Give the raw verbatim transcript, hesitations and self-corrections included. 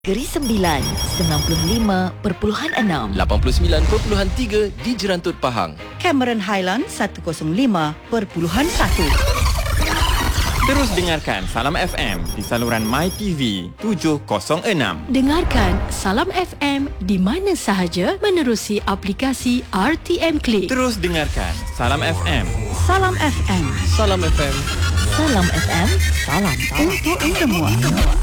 Negeri Sembilan, sembilan puluh lima perpuluhan enam, lapan puluh sembilan perpuluhan tiga di Jerantut Pahang. Cameron Highland seratus lima perpuluhan satu. Terus dengarkan Salam F M di saluran MyTV tujuh kosong enam. Dengarkan Salam F M di mana sahaja menerusi aplikasi R T M Click. Terus dengarkan Salam F M. Salam F M. Salam F M. Salam F M, salam, salam. Untuk semua.